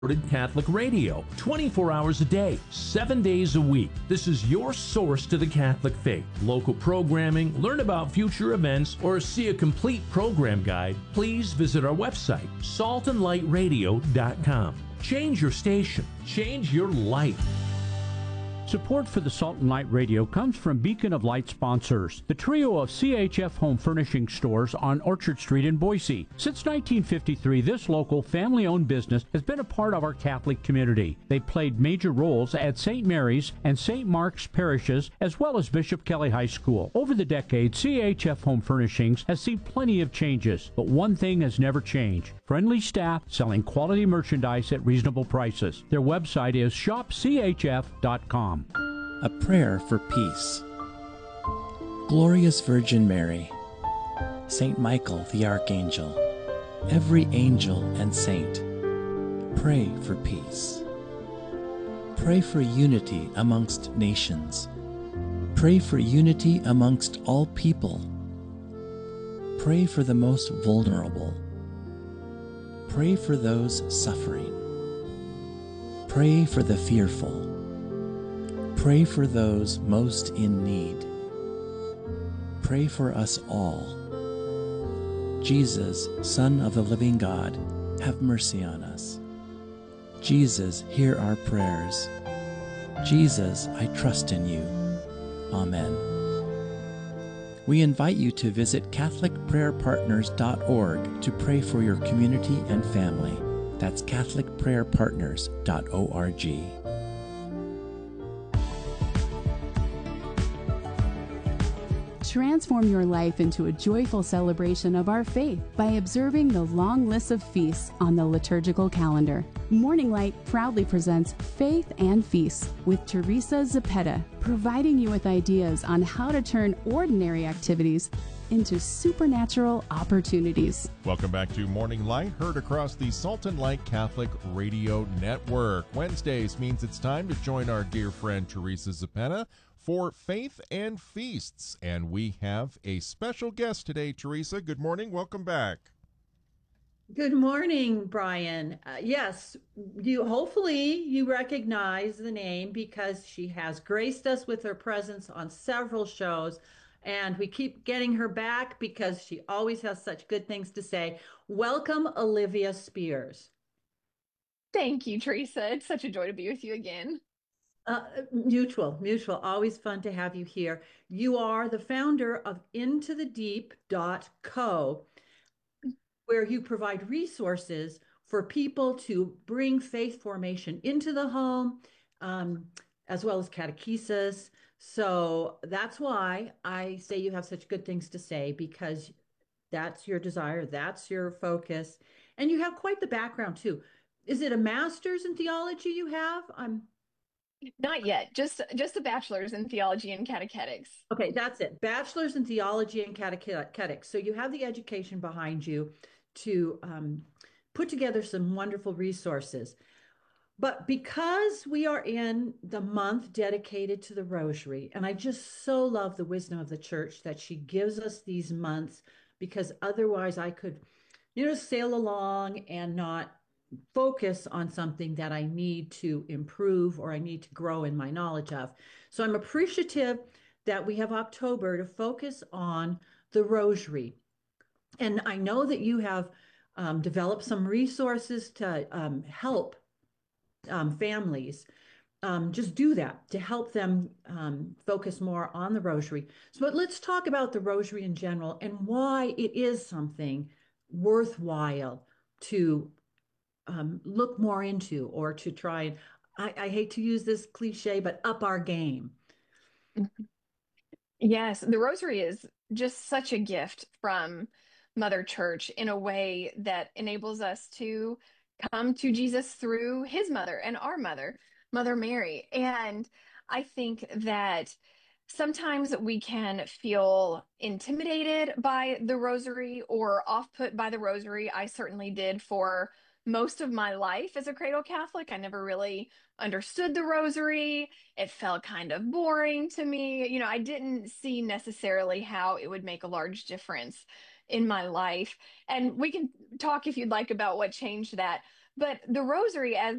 Catholic Radio, 24 hours a day, 7 days a week. This is your source to the Catholic faith. Local programming, learn about future events, or see a complete program guide, please visit our website, saltandlightradio.com. Change your station. Change your life. Support for the Salt and Light Radio comes from Beacon of Light sponsors, the trio of CHF home furnishing stores on Orchard Street in Boise. Since 1953, this local family-owned business has been a part of our Catholic community. They played major roles at St. Mary's and St. Mark's parishes, as well as Bishop Kelly High School. Over the decades, CHF Home Furnishings has seen plenty of changes, but one thing has never changed: friendly staff selling quality merchandise at reasonable prices. Their website is shopchf.com. A prayer for peace. Glorious Virgin Mary, Saint Michael the Archangel, every angel and saint, pray for peace. Pray for unity amongst nations. Pray for unity amongst all people. Pray for the most vulnerable. Pray for those suffering. Pray for the fearful. Pray for those most in need. Pray for us all. Jesus, Son of the living God, have mercy on us. Jesus, hear our prayers. Jesus, I trust in you. Amen. We invite you to visit CatholicPrayerPartners.org to pray for your community and family. That's CatholicPrayerPartners.org. Transform your life into a joyful celebration of our faith by observing the long list of feasts on the liturgical calendar. Morning Light proudly presents Faith and Feasts with Teresa Zepeda, providing you with ideas on how to turn ordinary activities into supernatural opportunities. Welcome back to Morning Light, heard across the Salt and Light Catholic Radio Network. Wednesdays means it's time to join our dear friend Teresa Zepeda for Faith and Feasts. And we have a special guest today, Teresa. Good morning. Welcome back. Good morning, Brian. Yes, hopefully you recognize the name because she has graced us with her presence on several shows, and we keep getting her back because she always has such good things to say. Welcome, Olivia Spears. Thank you, Teresa. It's such a joy to be with you again. Mutual. Always fun to have you here. You are the founder of intothedeep.co, where you provide resources for people to bring faith formation into the home, as well as catechesis. So that's why I say you have such good things to say, because that's your desire, that's your focus, and you have quite the background too. Is it a master's in theology you have? Not yet, just a bachelor's in theology and catechetics. Okay, that's it. Bachelor's in theology and catechetics. So you have the education behind you to put together some wonderful resources. But because we are in the month dedicated to the Rosary, and I just so love the wisdom of the Church that she gives us these months, because otherwise I could, sail along and not focus on something that I need to improve or I need to grow in my knowledge of. So I'm appreciative that we have October to focus on the Rosary. And I know that you have developed some resources to help families just do that, to help them focus more on the Rosary. So let's talk about the Rosary in general and why it is something worthwhile to look more into, or to try and, I hate to use this cliche, but up our game. Yes, the Rosary is just such a gift from Mother Church in a way that enables us to come to Jesus through his mother and our mother, Mother Mary. And I think that sometimes we can feel intimidated by the Rosary or off-put by the Rosary. I certainly did for most of my life as a cradle Catholic. I never really understood the Rosary. It felt kind of boring to me. I didn't see necessarily how it would make a large difference in my life. And we can talk, if you'd like, about what changed that. But the rosary, as